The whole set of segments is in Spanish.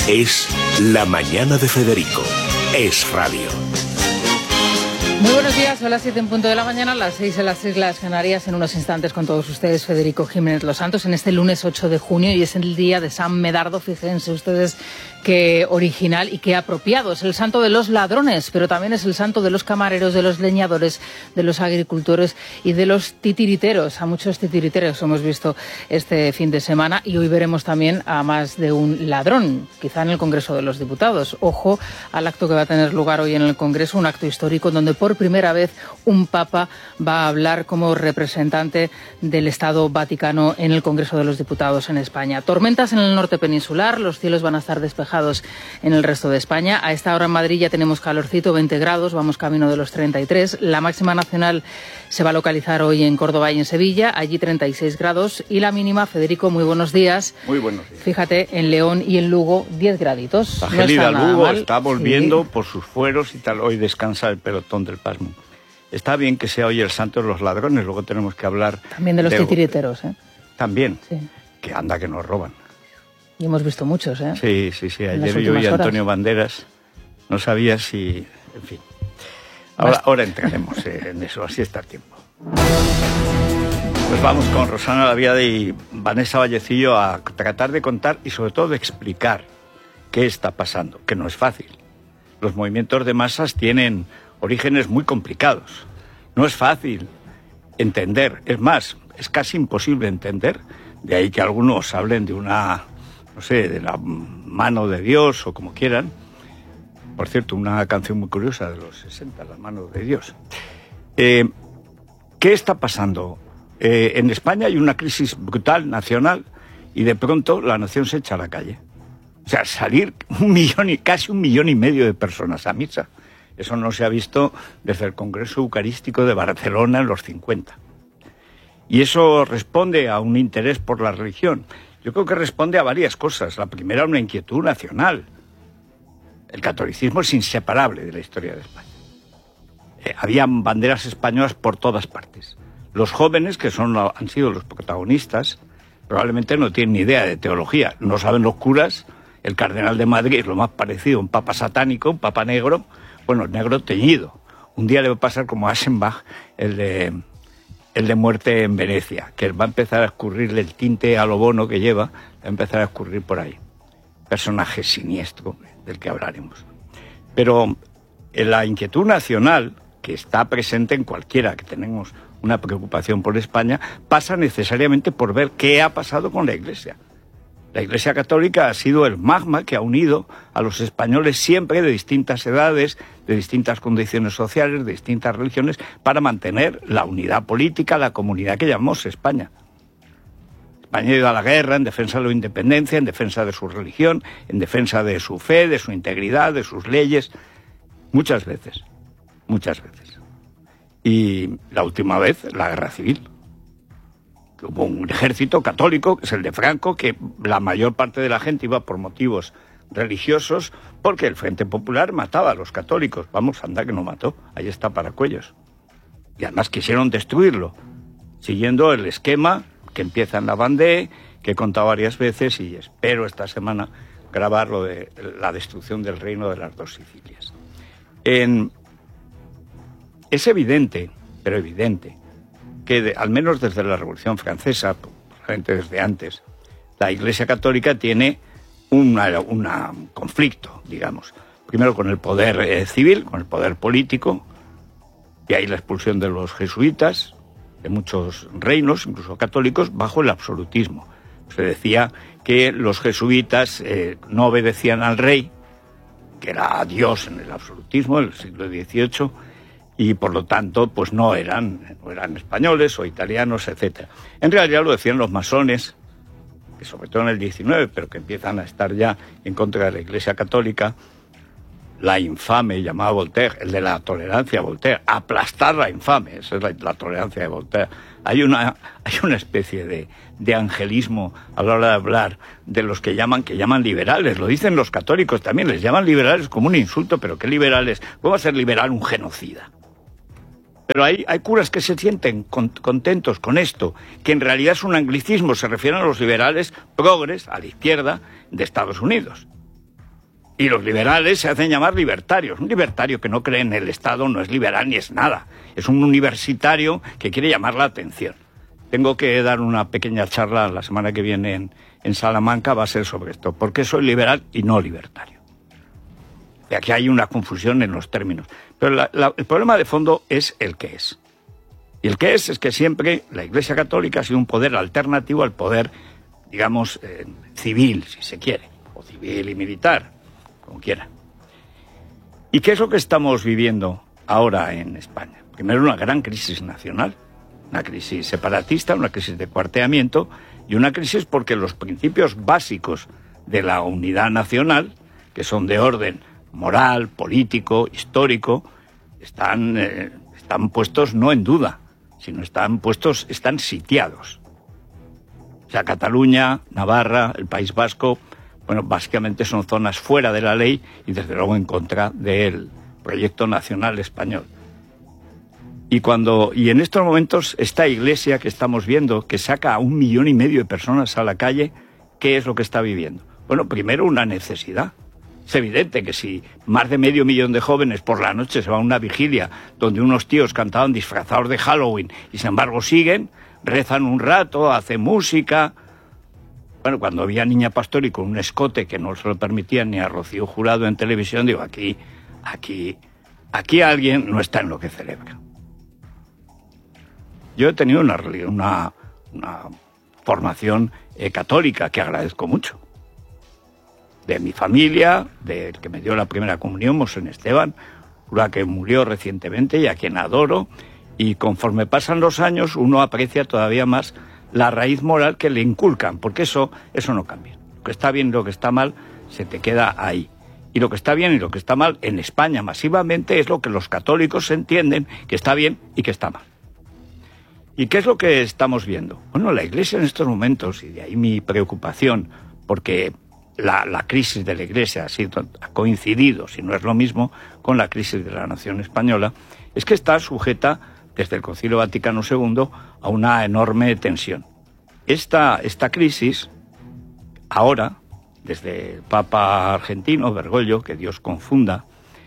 Es La Mañana de Federico. Es radio. Muy buenos días, son las 7 en punto de la mañana, las 6 en las Islas Canarias. En unos instantes con todos ustedes, Federico Jiménez Los Santos, en este lunes 8 de junio, y es el día de San Medardo. Fíjense ustedes qué original y qué apropiado. Es el santo de los ladrones, pero también es el santo de los camareros, de los leñadores, de los agricultores y de los titiriteros. A muchos titiriteros hemos visto este fin de semana, y hoy veremos también a más de un ladrón, quizá en el Congreso de los Diputados. Ojo al acto que va a tener lugar hoy en el Congreso, un acto histórico donde por primera vez un papa va a hablar como representante del Estado Vaticano en el Congreso de los Diputados en España. Tormentas en el norte peninsular, los cielos van a estar despejados en el resto de España. A esta hora en Madrid ya tenemos calorcito, 20 grados, vamos camino de los 33. La máxima nacional se va a localizar hoy en Córdoba y en Sevilla, allí 36 grados. Y la mínima, Federico, muy buenos días. Muy buenos días. Fíjate, en León y en Lugo, 10 graditos. La gélida Lugo mal. está volviendo Sí. por sus fueros y tal. Hoy descansa el pelotón del Pasmo. Está bien que sea hoy el santo de los ladrones, luego tenemos que hablar... También de los titiriteros, ¿eh? También, Sí. que anda que nos roban. Y hemos visto muchos, ¿eh? Sí. En las Ayer yo últimas oí a horas. Antonio Banderas, no sabía si... En fin. Ahora entraremos en eso, así está el tiempo. Pues vamos con Rosana Laviade y Vanessa Vallecillo a tratar de contar y sobre todo de explicar qué está pasando, que no es fácil. Los movimientos de masas tienen orígenes muy complicados. No es fácil entender, es más, es casi imposible entender. De ahí que algunos hablen de una, no sé, de la mano de Dios o como quieran. Por cierto, una canción muy curiosa de los 60, La mano de Dios. ¿Qué está pasando? En España hay una crisis brutal nacional y de pronto la nación se echa a la calle. O sea, salir casi 1,5 millones de personas a misa. Eso no se ha visto desde el Congreso Eucarístico de Barcelona en los 50. Y eso responde a un interés por la religión. Yo creo que responde a varias cosas. La primera, una inquietud nacional. El catolicismo es inseparable de la historia de España. Habían banderas españolas por todas partes. Los jóvenes, que han sido los protagonistas, probablemente no tienen ni idea de teología. No saben los curas. El cardenal de Madrid es lo más parecido a un papa satánico, un papa negro. Bueno, el negro teñido. Un día le va a pasar como a Aschenbach, el de Muerte en Venecia, que va a empezar a escurrirle el tinte a lo bono que lleva, va a empezar a escurrir por ahí. Personaje siniestro del que hablaremos. Pero la inquietud nacional, que está presente en cualquiera que tenemos una preocupación por España, pasa necesariamente por ver qué ha pasado con la Iglesia. La Iglesia Católica ha sido el magma que ha unido a los españoles siempre de distintas edades, de distintas condiciones sociales, de distintas religiones, para mantener la unidad política, la comunidad que llamamos España. España ha ido a la guerra en defensa de la independencia, en defensa de su religión, en defensa de su fe, de su integridad, de sus leyes, muchas veces. Y la última vez, la guerra civil. Hubo un ejército católico, que es el de Franco, que la mayor parte de la gente iba por motivos religiosos, porque el Frente Popular mataba a los católicos. Vamos, anda que no mató, ahí está Paracuellos. Y además quisieron destruirlo, siguiendo el esquema que empieza en la Vendée, que he contado varias veces, y espero esta semana grabar lo de la destrucción del reino de las dos Sicilias. Es evidente, pero evidente, que al menos desde la Revolución Francesa, probablemente desde antes, la Iglesia Católica tiene un conflicto, digamos. Primero con el poder civil, con el poder político, y ahí la expulsión de los jesuitas, de muchos reinos, incluso católicos, bajo el absolutismo. Se decía que los jesuitas no obedecían al rey, que era Dios en el absolutismo, en el siglo XVIII, y por lo tanto pues no eran españoles o italianos, etc. En realidad lo decían los masones, que sobre todo en el XIX, pero que empiezan a estar ya en contra de la Iglesia Católica, la infame, llamaba Voltaire, el de la tolerancia, Voltaire, aplastar la infame, esa es la tolerancia de Voltaire. Hay una especie de angelismo a la hora de hablar de los que llaman liberales, lo dicen los católicos también, les llaman liberales como un insulto, pero ¿qué liberales? ¿Cómo va a ser liberal un genocida? Pero hay curas que se sienten contentos con esto, que en realidad es un anglicismo, se refieren a los liberales progres, a la izquierda, de Estados Unidos. Y los liberales se hacen llamar libertarios. Un libertario que no cree en el Estado no es liberal ni es nada. Es un universitario que quiere llamar la atención. Tengo que dar una pequeña charla la semana que viene en Salamanca, va a ser sobre esto. ¿Por qué soy liberal y no libertario? Y aquí hay una confusión en los términos. Pero el problema de fondo es el que es. Y el que es que siempre la Iglesia Católica ha sido un poder alternativo al poder, digamos, civil, si se quiere, o civil y militar, como quiera. ¿Y qué es lo que estamos viviendo ahora en España? Primero, una gran crisis nacional, una crisis separatista, una crisis de cuarteamiento y una crisis porque los principios básicos de la unidad nacional, que son de orden moral, político, histórico, están puestos no en duda, sino están sitiados. O sea, Cataluña, Navarra, el País Vasco, bueno, básicamente son zonas fuera de la ley y desde luego en contra del proyecto nacional español. Y en estos momentos esta Iglesia que estamos viendo, que saca a 1,5 millones de personas a la calle, ¿qué es lo que está viviendo? Bueno, primero una necesidad. Es evidente que si más de 500,000 de jóvenes por la noche se van a una vigilia donde unos tíos cantaban disfrazados de Halloween y sin embargo siguen, rezan un rato, hacen música. Bueno, cuando había Niña Pastori con un escote que no se lo permitían ni a Rocío Jurado en televisión, digo, aquí alguien no está en lo que celebra. Yo he tenido una formación católica que agradezco mucho. De mi familia, del que me dio la primera comunión, Mosén Esteban, cura que murió recientemente y a quien adoro, y conforme pasan los años uno aprecia todavía más la raíz moral que le inculcan, porque eso no cambia. Lo que está bien y lo que está mal se te queda ahí. Y lo que está bien y lo que está mal en España masivamente es lo que los católicos entienden que está bien y que está mal. ¿Y qué es lo que estamos viendo? Bueno, la Iglesia en estos momentos, y de ahí mi preocupación, porque la crisis de la Iglesia ha coincidido, si no es lo mismo, con la crisis de la nación española, es que está sujeta desde el Concilio Vaticano II a una enorme tensión. Esta crisis, ahora, desde el Papa argentino, Bergoglio, que Dios confunda,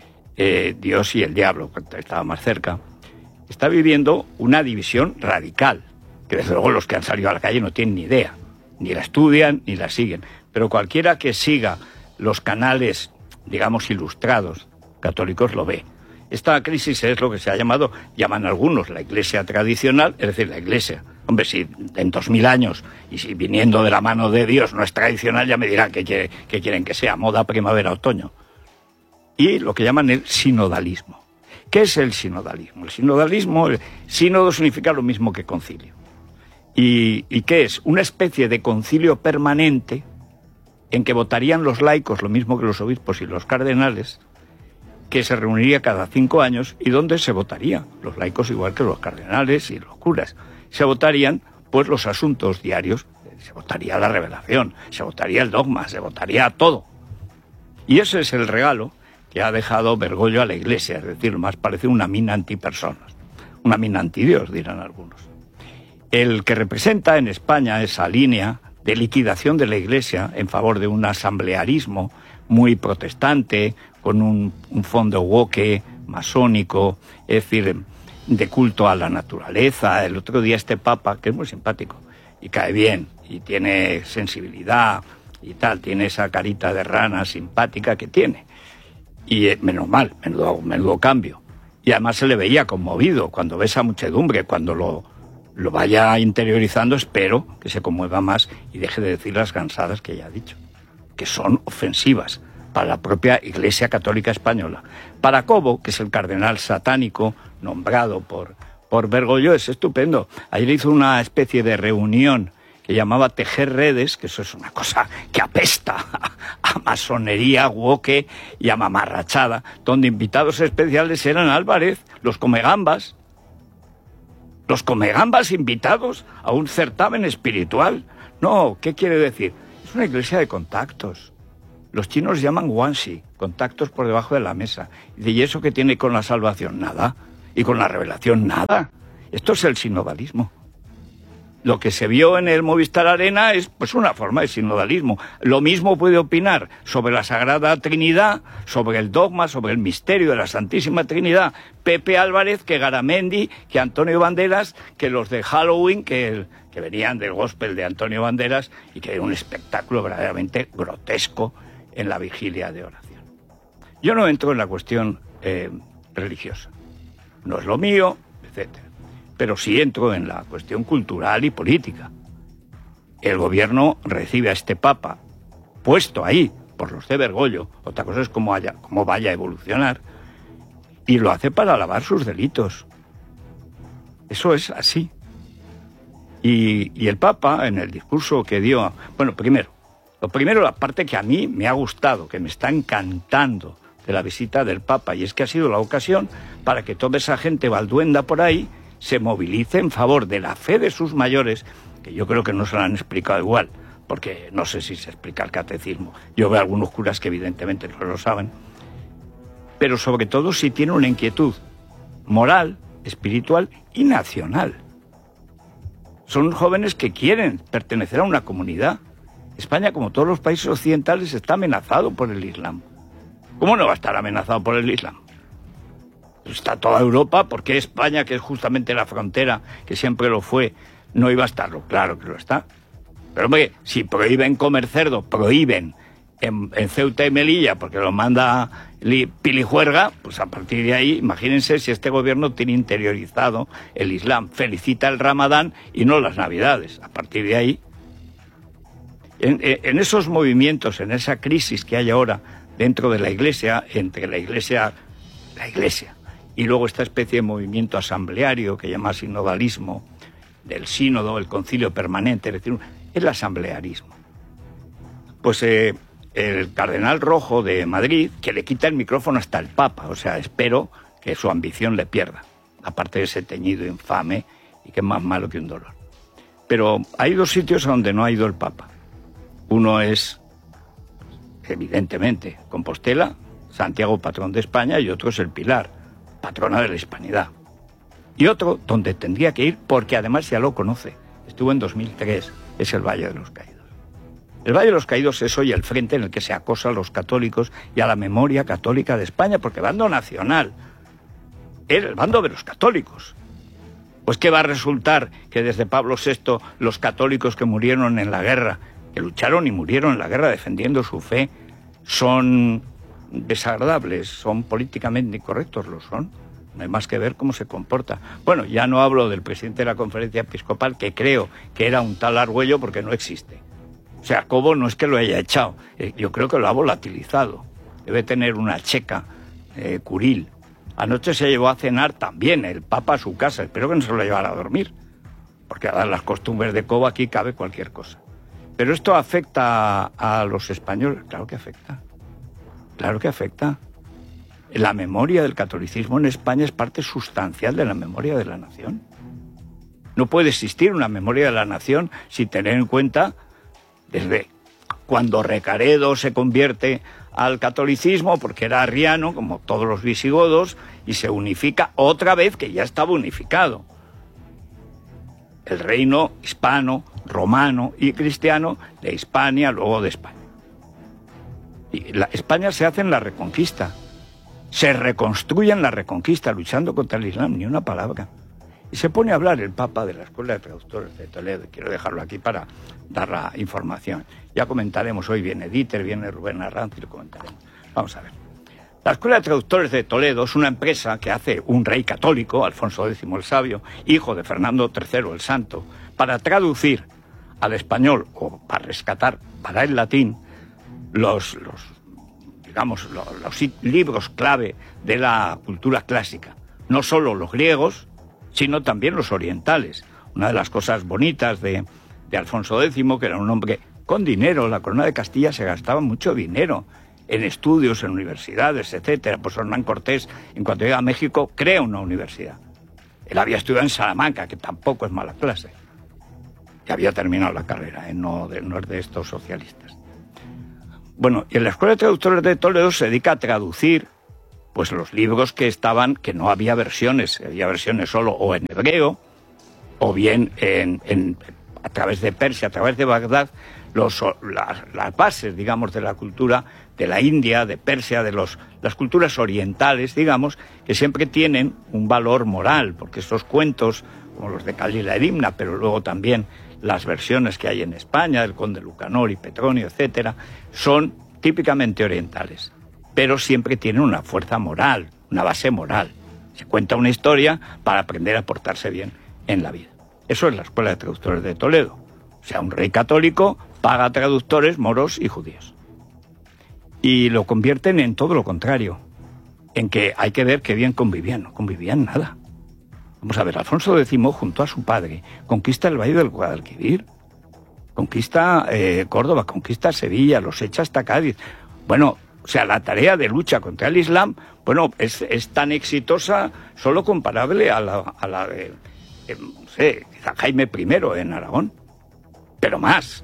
Dios y el diablo, cuando estaba más cerca, está viviendo una división radical, que desde luego los que han salido a la calle no tienen ni idea, ni la estudian ni la siguen. Pero cualquiera que siga los canales, digamos, ilustrados católicos lo ve. Esta crisis es lo que se ha llaman algunos, la Iglesia tradicional, es decir, la Iglesia. Hombre, si en 2000 años, y si viniendo de la mano de Dios no es tradicional, ya me dirán que quieren que sea, moda primavera-otoño. Y lo que llaman el sinodalismo. ¿Qué es el sinodalismo? El sínodo significa lo mismo que concilio. ¿Y qué es? Una especie de concilio permanente en que votarían los laicos, lo mismo que los obispos y los cardenales, que se reuniría cada 5 años y donde se votaría, los laicos igual que los cardenales y los curas, se votarían pues los asuntos diarios, se votaría la revelación, se votaría el dogma, se votaría todo. Y ese es el regalo que ha dejado Bergoglio a la Iglesia, es decir, más parece una mina antipersonas, una mina antidios, dirán algunos. El que representa en España esa línea de liquidación de la Iglesia en favor de un asamblearismo muy protestante, con un fondo woke, masónico, es decir, de culto a la naturaleza. El otro día este Papa, que es muy simpático y cae bien y tiene sensibilidad y tal, tiene esa carita de rana simpática que tiene. Y menos mal, menudo cambio. Y además se le veía conmovido cuando ve esa muchedumbre, cuando lo vaya interiorizando, espero que se conmueva más y deje de decir las gansadas que ya ha dicho, que son ofensivas para la propia Iglesia Católica Española. Para Cobo, que es el cardenal satánico nombrado por Bergoglio, es estupendo. Ayer hizo una especie de reunión que llamaba Tejer Redes, que eso es una cosa que apesta a masonería, woke y a mamarrachada, donde invitados especiales eran Álvarez, los comegambas invitados a un certamen espiritual. No, ¿qué quiere decir? Es una iglesia de contactos. Los chinos llaman guanxi, contactos por debajo de la mesa. ¿Y eso qué tiene con la salvación? Nada. ¿Y con la revelación? Nada. Esto es el sinodalismo. lo que se vio en el Movistar Arena es pues una forma de sinodalismo. Lo mismo puede opinar sobre la Sagrada Trinidad, sobre el dogma, sobre el misterio de la Santísima Trinidad, Pepe Álvarez, que Garamendi, que Antonio Banderas, que los de Halloween, que venían del gospel de Antonio Banderas, y que era un espectáculo verdaderamente grotesco en la vigilia de oración. Yo no entro en la cuestión religiosa. No es lo mío, etcétera. Pero sí entro en la cuestión cultural y política. El gobierno recibe a este papa puesto ahí por los de Bergoglio, otra cosa es cómo vaya a evolucionar, y lo hace para lavar sus delitos. Eso es así. Y el papa, en el discurso que dio... Bueno, lo primero, la parte que a mí me ha gustado, que me está encantando de la visita del papa, y es que ha sido la ocasión para que toda esa gente balduenda por ahí se movilice en favor de la fe de sus mayores, que yo creo que no se la han explicado igual, porque no sé si se explica el catecismo. Yo veo algunos curas que evidentemente no lo saben, pero sobre todo si tiene una inquietud moral, espiritual y nacional. Son jóvenes que quieren pertenecer a una comunidad. España, como todos los países occidentales, está amenazado por el Islam. ¿Cómo no va a estar amenazado por el Islam? Está toda Europa, ¿por qué España, que es justamente la frontera, que siempre lo fue, no iba a estarlo? Claro que lo está. Pero hombre, si prohíben comer cerdo, prohíben en Ceuta y Melilla, porque lo manda Pilijuerga, pues a partir de ahí, imagínense si este gobierno tiene interiorizado el Islam, felicita el Ramadán y no las Navidades. A partir de ahí, en esos movimientos, en esa crisis que hay ahora dentro de la Iglesia, entre la Iglesia y luego esta especie de movimiento asambleario que llama sinodalismo, del sínodo, el concilio permanente, es decir, el asamblearismo. Pues el cardenal Rojo de Madrid, que le quita el micrófono hasta el Papa, o sea, espero que su ambición le pierda, aparte de ese teñido infame y que es más malo que un dolor. Pero hay dos sitios a donde no ha ido el Papa. Uno es, evidentemente, Compostela, Santiago, patrón de España, y otro es el Pilar, patrona de la hispanidad. Y otro, donde tendría que ir, porque además ya lo conoce, estuvo en 2003, es el Valle de los Caídos. El Valle de los Caídos es hoy el frente en el que se acosa a los católicos y a la memoria católica de España, porque bando nacional era el bando de los católicos. Pues ¿qué va a resultar? Que desde Pablo VI los católicos que murieron en la guerra, que lucharon y murieron en la guerra defendiendo su fe, son desagradables, son políticamente incorrectos, lo son. No hay más que ver cómo se comporta. Bueno, ya no hablo del presidente de la Conferencia Episcopal, que creo que era un tal Argüello porque no existe. O sea, Cobo no es que lo haya echado, yo creo que lo ha volatilizado. Debe tener una checa curil. Anoche se llevó a cenar también el Papa a su casa, espero que no se lo llevara a dormir, porque a las costumbres de Cobo aquí cabe cualquier cosa. Pero esto afecta a los españoles, claro que afecta. Claro que afecta. La memoria del catolicismo en España es parte sustancial de la memoria de la nación. No puede existir una memoria de la nación sin tener en cuenta desde cuando Recaredo se convierte al catolicismo, porque era arriano, como todos los visigodos, y se unifica otra vez, que ya estaba unificado. El reino hispano, romano y cristiano de Hispania, luego de España. Y España se hace en la Reconquista. Se reconstruye en la Reconquista, luchando contra el Islam, ni una palabra. Y se pone a hablar el Papa de la Escuela de Traductores de Toledo. Quiero dejarlo aquí para dar la información. Ya comentaremos, hoy viene Dieter, viene Rubén Arranz y lo comentaremos. Vamos a ver. La Escuela de Traductores de Toledo es una empresa que hace un rey católico, Alfonso X el Sabio, hijo de Fernando III el Santo, para traducir al español, o para rescatar para el latín, los libros clave de la cultura clásica. No solo los griegos, sino también los orientales. Una de las cosas bonitas de Alfonso X, que era un hombre con dinero, la corona de Castilla se gastaba mucho dinero en estudios, en universidades, etcétera. Pues Hernán Cortés, en cuanto llega a México, crea una universidad. Él había estudiado en Salamanca, que tampoco es mala clase. Que había terminado la carrera, no es de estos socialistas. Bueno, y en la Escuela de Traductores de Toledo se dedica a traducir pues los libros que no había versiones, había versiones solo o en hebreo o bien a través de Persia, a través de Bagdad, las bases, digamos, de la cultura de la India, de Persia, de las culturas orientales, digamos, que siempre tienen un valor moral, porque estos cuentos, como los de Khalil Edimna, pero luego también las versiones que hay en España, del Conde Lucanor y Petronio, etcétera, son típicamente orientales, pero siempre tienen una fuerza moral, una base moral. Se cuenta una historia para aprender a portarse bien en la vida. Eso es la Escuela de Traductores de Toledo. O sea, un rey católico paga traductores moros y judíos. Y lo convierten en todo lo contrario, en que hay que ver qué bien convivían. No convivían nada. Vamos a ver, Alfonso X, junto a su padre, conquista el Valle del Guadalquivir, conquista Córdoba, conquista Sevilla, los echa hasta Cádiz. Bueno, o sea, la tarea de lucha contra el Islam, bueno, es tan exitosa, solo comparable a la de, no sé, Jaime I en Aragón, pero más.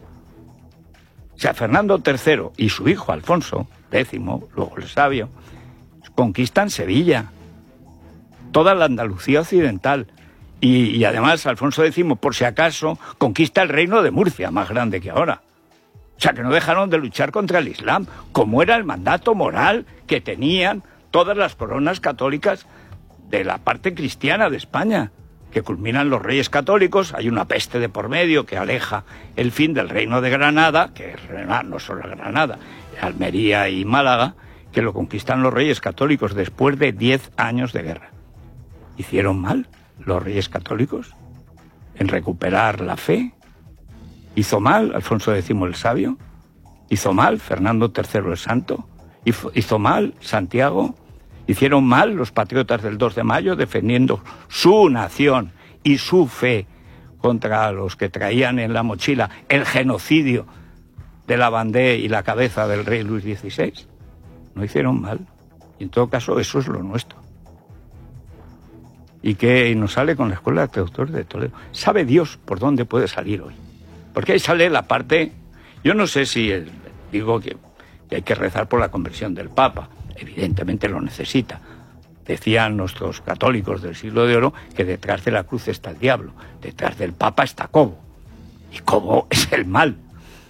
O sea, Fernando III y su hijo Alfonso X, luego el sabio, conquistan Sevilla, toda la Andalucía occidental, y además Alfonso X, por si acaso, conquista el reino de Murcia, más grande que ahora. O sea, que no dejaron de luchar contra el Islam, como era el mandato moral que tenían todas las coronas católicas de la parte cristiana de España, que culminan los reyes católicos. Hay una peste de por medio que aleja el fin del reino de Granada, que no solo Granada, Almería y Málaga, que lo conquistan los reyes católicos después de 10 años de guerra. ¿Hicieron mal los reyes católicos en recuperar la fe? ¿Hizo mal Alfonso X el Sabio? ¿Hizo mal Fernando III el Santo? ¿Hizo mal Santiago? ¿Hicieron mal los patriotas del 2 de mayo defendiendo su nación y su fe contra los que traían en la mochila el genocidio de la Vendée y la cabeza del rey Luis XVI? No hicieron mal. Y en todo caso, eso es lo nuestro. Y que nos sale con la Escuela de Traductores de Toledo. Sabe Dios por dónde puede salir hoy. Porque ahí sale la parte... Yo no sé si digo que hay que rezar por la conversión del Papa. Evidentemente lo necesita. Decían nuestros católicos del Siglo de Oro que detrás de la cruz está el diablo. Detrás del Papa está Cobo. Y Cobo es el mal.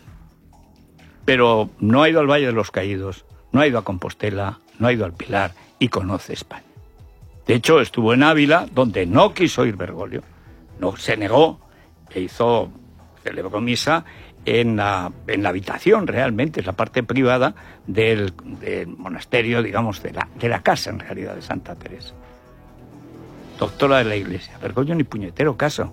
Pero no ha ido al Valle de los Caídos, no ha ido a Compostela, no ha ido al Pilar y conoce España. De hecho, estuvo en Ávila, donde no quiso ir Bergoglio. No, se negó e celebró misa en la habitación, realmente, es la parte privada del monasterio, digamos, de la casa, en realidad, de Santa Teresa. Doctora de la Iglesia. Bergoglio ni puñetero caso.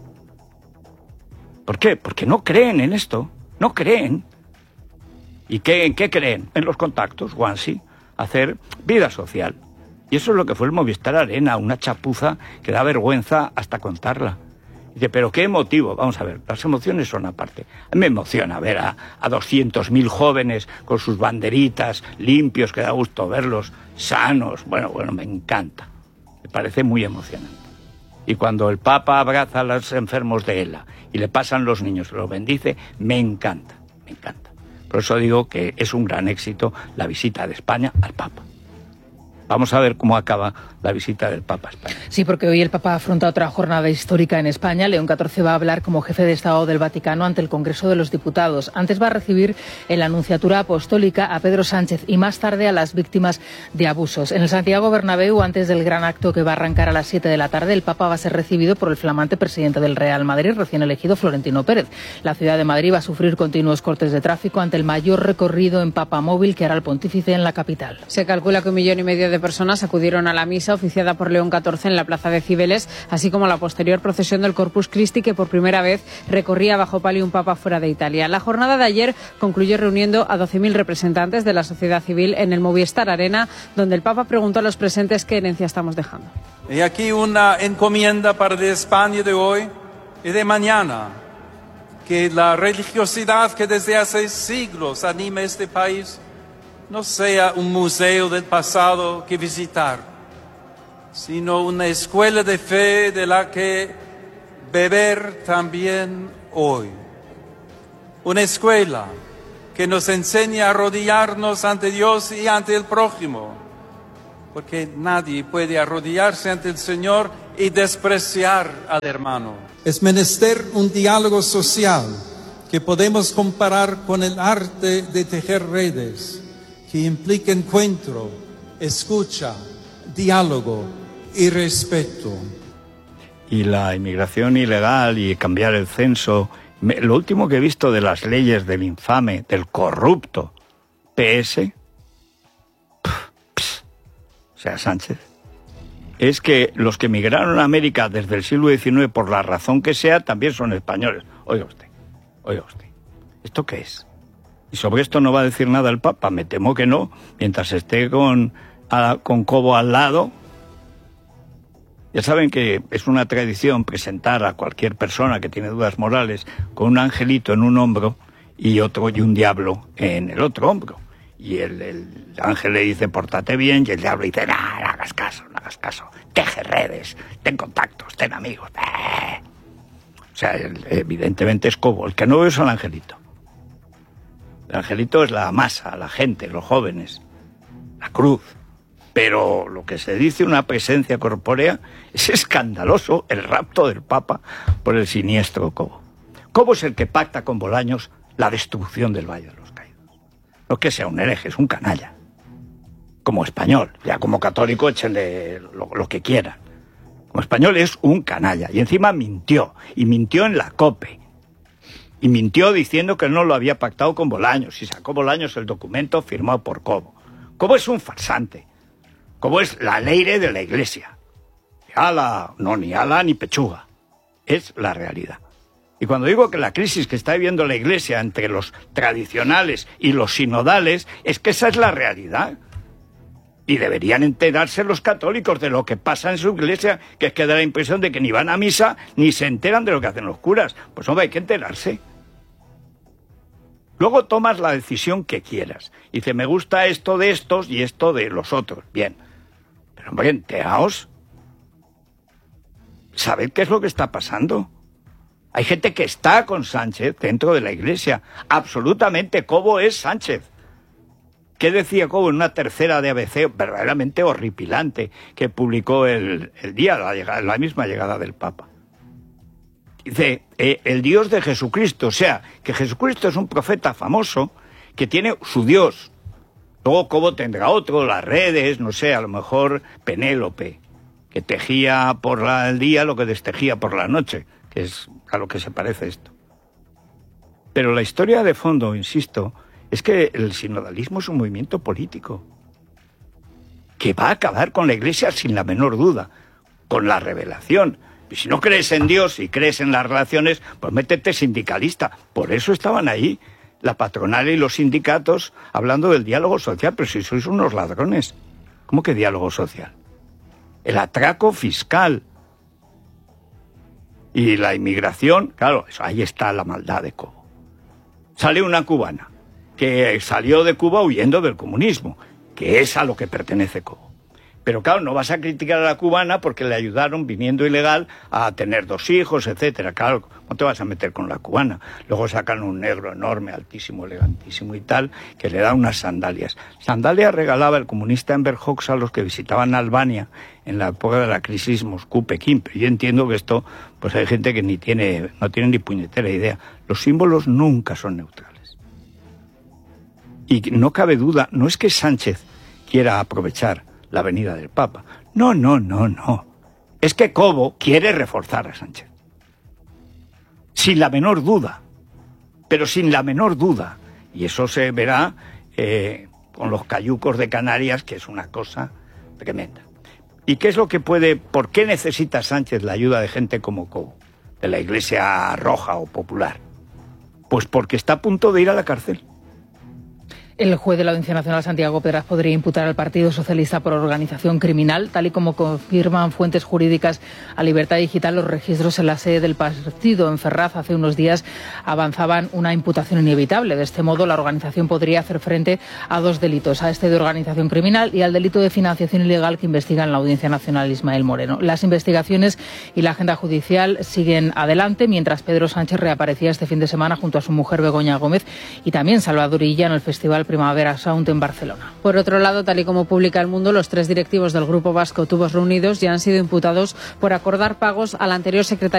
¿Por qué? Porque no creen en esto. No creen. ¿Y en qué creen? En los contactos, Guansi, hacer vida social. Y eso es lo que fue el Movistar Arena, una chapuza que da vergüenza hasta contarla. Dice, ¿pero qué motivo? Vamos a ver, las emociones son aparte. A mí me emociona ver a 200.000 jóvenes con sus banderitas limpios, que da gusto verlos sanos. Bueno, me encanta. Me parece muy emocionante. Y cuando el Papa abraza a los enfermos de ELA y le pasan los niños y los bendice, me encanta, me encanta. Por eso digo que es un gran éxito la visita de España al Papa. Vamos a ver cómo acaba la visita del Papa a España. Sí, porque hoy el Papa afronta otra jornada histórica en España. León XIV va a hablar como jefe de Estado del Vaticano ante el Congreso de los Diputados. Antes va a recibir en la Anunciatura Apostólica a Pedro Sánchez y más tarde a las víctimas de abusos. En el Santiago Bernabéu, antes del gran acto que va a arrancar a las 7 de la tarde, el Papa va a ser recibido por el flamante presidente del Real Madrid, recién elegido, Florentino Pérez. La ciudad de Madrid va a sufrir continuos cortes de tráfico ante el mayor recorrido en papamóvil que hará el pontífice en la capital. Se calcula que 1,5 millones de personas acudieron a la misa oficiada por León XIV en la plaza de Cibeles, así como la posterior procesión del Corpus Christi, que por primera vez recorría bajo palio un papa fuera de Italia. La jornada de ayer concluyó reuniendo a 12.000 representantes de la sociedad civil en el Movistar Arena, donde el Papa preguntó a los presentes qué herencia estamos dejando. Y aquí una encomienda para la España de hoy y de mañana, que la religiosidad que desde hace siglos anima este país no sea un museo del pasado que visitar, sino una escuela de fe de la que beber también hoy. Una escuela que nos enseña a arrodillarnos ante Dios y ante el prójimo, porque nadie puede arrodillarse ante el Señor y despreciar al hermano. Es menester un diálogo social que podemos comparar con el arte de tejer redes, que implica encuentro, escucha, diálogo y respeto. Y la inmigración ilegal y cambiar el censo, lo último que he visto de las leyes del infame, del corrupto PS, o sea, Sánchez, es que los que emigraron a América desde el siglo XIX, por la razón que sea, también son españoles. Oiga usted, ¿esto qué es? Y sobre esto no va a decir nada el Papa, me temo que no, mientras esté con Cobo al lado. Ya saben que es una tradición presentar a cualquier persona que tiene dudas morales con un angelito en un hombro y un diablo en el otro hombro. Y el ángel le dice, pórtate bien, y el diablo dice, no hagas caso, teje redes, ten contactos, ten amigos. O sea, evidentemente es Cobo. El que no veo es el angelito. El angelito es la masa, la gente, los jóvenes, la cruz. Pero lo que se dice una presencia corpórea es escandaloso, el rapto del Papa por el siniestro Cobo. Cobo es el que pacta con Bolaños la destrucción del Valle de los Caídos. No que sea un hereje, es un canalla. Como español, ya como católico échenle lo que quieran. Como español es un canalla. Y encima mintió, y mintió en la COPE. Y mintió diciendo que no lo había pactado con Bolaños. Y sacó Bolaños el documento firmado por Cobo. Cobo es un farsante. Cobo es la leire de la Iglesia. Ni ala ni pechuga. Es la realidad. Y cuando digo que la crisis que está viviendo la Iglesia entre los tradicionales y los sinodales, es que esa es la realidad. Y deberían enterarse los católicos de lo que pasa en su Iglesia, que es que da la impresión de que ni van a misa ni se enteran de lo que hacen los curas. Pues hombre, hay que enterarse. Luego tomas la decisión que quieras. Y dice, me gusta esto de estos y esto de los otros. Bien. Pero hombre, enteraos. ¿Sabed qué es lo que está pasando? Hay gente que está con Sánchez dentro de la Iglesia. Absolutamente, Cobo es Sánchez. ¿Qué decía Cobo en una tercera de ABC verdaderamente horripilante que publicó el día de la misma llegada del Papa? Dice, el Dios de Jesucristo, o sea, que Jesucristo es un profeta famoso que tiene su Dios. Luego Cobo tendrá otro, las redes, no sé, a lo mejor Penélope, que tejía por el día lo que destejía por la noche, que es a lo que se parece esto. Pero la historia de fondo, insisto, es que el sinodalismo es un movimiento político que va a acabar con la Iglesia sin la menor duda, con la revelación. Y si no crees en Dios y crees en las relaciones, pues métete sindicalista. Por eso estaban ahí la patronal y los sindicatos hablando del diálogo social. Pero si sois unos ladrones, ¿cómo que diálogo social? El atraco fiscal y la inmigración, claro, ahí está la maldad de Cobo. Sale una cubana que salió de Cuba huyendo del comunismo, que es a lo que pertenece Cobo. Pero claro, no vas a criticar a la cubana porque le ayudaron, viniendo ilegal, a tener 2 hijos, etcétera. Claro, no te vas a meter con la cubana. Luego sacan un negro enorme, altísimo, elegantísimo y tal, que le da unas sandalias. Sandalias regalaba el comunista Enver Hoxha a los que visitaban Albania en la época de la crisis Moscú-Pekín. Pero yo entiendo que esto, pues hay gente que no tiene ni puñetera idea. Los símbolos nunca son neutrales. Y no cabe duda, no es que Sánchez quiera aprovechar la venida del Papa. No. Es que Cobo quiere reforzar a Sánchez. Sin la menor duda. Pero sin la menor duda. Y eso se verá con los cayucos de Canarias, que es una cosa tremenda. ¿Y qué es lo que por qué necesita Sánchez la ayuda de gente como Cobo? De la Iglesia Roja o Popular. Pues porque está a punto de ir a la cárcel. El juez de la Audiencia Nacional, Santiago Pedraz, podría imputar al Partido Socialista por organización criminal, tal y como confirman fuentes jurídicas a Libertad Digital. Los registros en la sede del partido en Ferraz hace unos días avanzaban una imputación inevitable. De este modo, la organización podría hacer frente a 2 delitos, a este de organización criminal y al delito de financiación ilegal que investiga en la Audiencia Nacional Ismael Moreno. Las investigaciones y la agenda judicial siguen adelante, mientras Pedro Sánchez reaparecía este fin de semana junto a su mujer Begoña Gómez y también Salvador Illa en el Festival Festival Primavera Sound en Barcelona. Por otro lado, tal y como publica El Mundo, los 3 directivos del grupo vasco Tubos Reunidos ya han sido imputados por acordar pagos al anterior secretario